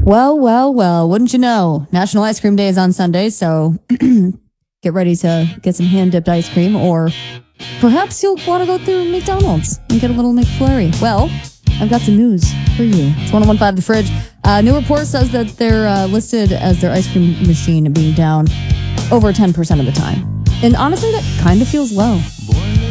Well, wouldn't you know? National Ice Cream Day is on Sunday, so get ready to get some hand-dipped ice cream, or perhaps you'll want to go through McDonald's and get a little McFlurry. Well, I've got some news for you. It's 1015 The Fridge. New report says that they're listed as their ice cream machine being down over 10% of the time. And honestly, that kind of feels low.